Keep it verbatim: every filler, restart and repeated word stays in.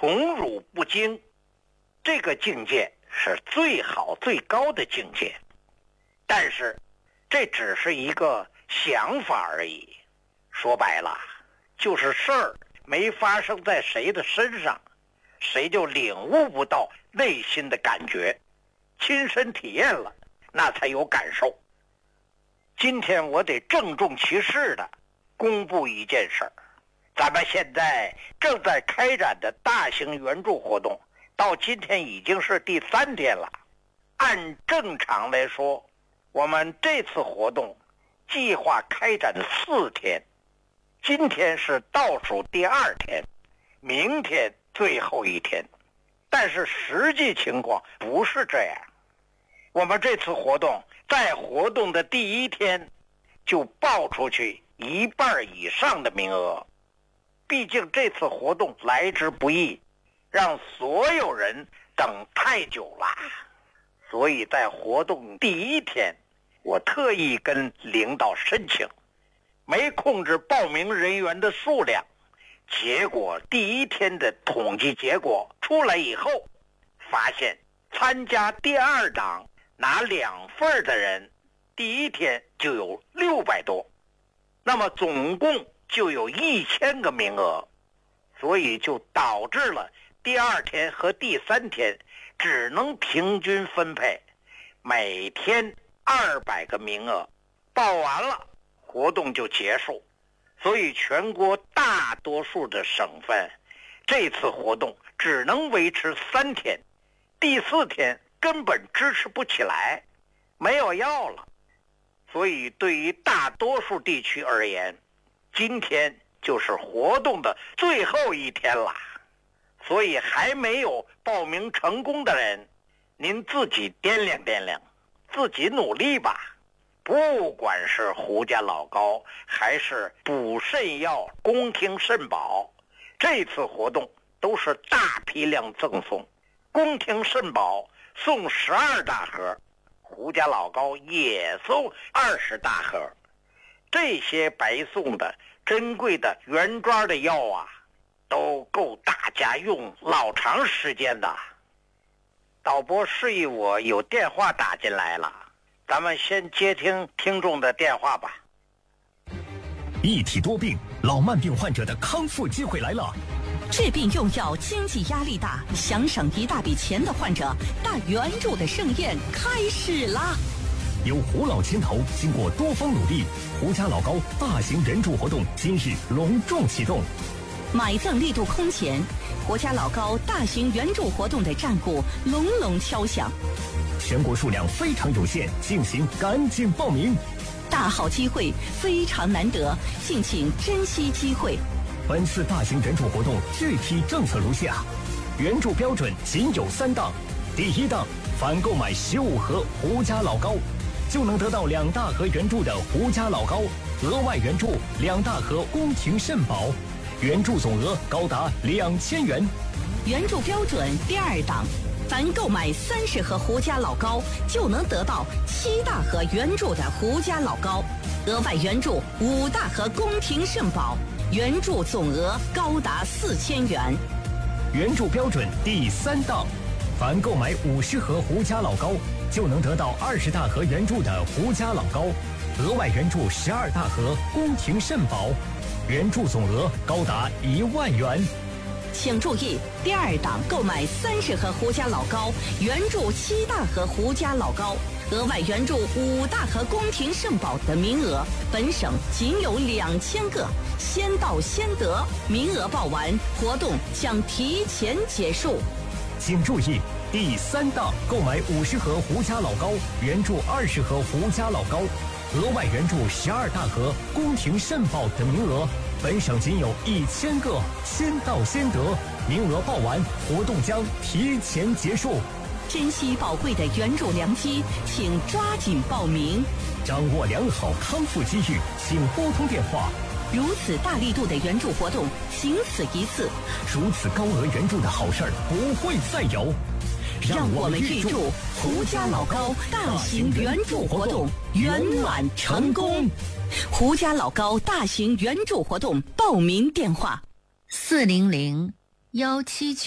宠辱不惊，这个境界是最好最高的境界。但是这只是一个想法而已，说白了就是事儿没发生在谁的身上，谁就领悟不到内心的感觉，亲身体验了那才有感受。今天我得郑重其事的公布一件事儿，咱们现在正在开展的大型援助活动到今天已经是第三天了。按正常来说，我们这次活动计划开展四天，今天是倒数第二天，明天最后一天。但是实际情况不是这样，我们这次活动在活动的第一天就报出去一半以上的名额，毕竟这次活动来之不易，让所有人等太久了。所以在活动第一天，我特意跟领导申请，没控制报名人员的数量。结果第一天的统计结果出来以后，发现参加第二档拿两份的人，第一天就有六百多，那么总共就有一千个名额，所以就导致了第二天和第三天只能平均分配，每天二百个名额，报完了活动就结束。所以全国大多数的省份这次活动只能维持三天，第四天根本支持不起来，没有药了。所以对于大多数地区而言，今天就是活动的最后一天了。所以还没有报名成功的人，您自己掂量掂量，自己努力吧。不管是胡家老高还是补肾药宫廷肾宝，这次活动都是大批量赠送。宫廷肾宝送十二大盒，胡家老高也送二十大盒。这些白送的珍贵的原装的药啊，都够大家用老长时间的。导播示意我有电话打进来了，咱们先接听听众的电话吧。 一体多病，老慢病患者的康复机会来了。 治病用药经济压力大，想省一大笔钱的患者，大援助的盛宴开始啦！ 由胡老牵头，经过多方努力，胡家老高大型援助活动今日隆重启动。 买赠力度空前，胡家老高大型援助活动的战鼓隆隆敲响。 全国数量非常有限，敬请赶紧报名。 大好机会非常难得，敬请珍惜机会。 本次大型援助活动具体政策如下：援助标准仅有三档。第一档，凡购买十五盒胡家老高，就能得到两大盒援助的胡家老高，额外援助两大盒宫廷肾宝，援助总额高达两千元。 援助标准第二档，凡购买三十盒胡家老高，就能得到七大盒援助的胡家老高，额外援助五大盒宫廷肾宝，援助总额高达四千元。 援助标准第三档，凡购买五十盒胡家老高，就能得到二十大盒援助的胡家老高，额外援助十二大盒宫廷肾宝，援助总额高达一万元。 请注意，第二档购买三十盒胡家老高，援助七大盒胡家老高，额外援助五大盒宫廷肾宝的名额，本省仅有两千个，先到先得，名额报完，活动将提前结束。 请注意，第三档购买五十盒胡家老高，援助二十盒胡家老高，额外援助十二大盒宫廷肾宝的名额，本省仅有一千个，先到先得，名额报完，活动将提前结束。 珍惜宝贵的援助良机，请抓紧报名。 掌握良好康复机遇，请拨通电话。 如此大力度的援助活动，仅此一次。 如此高额援助的好事儿不会再有。 让我们预祝胡家老高大型援助活动圆满成功。胡家老高大型援助活动报名电话： 四零零幺七九。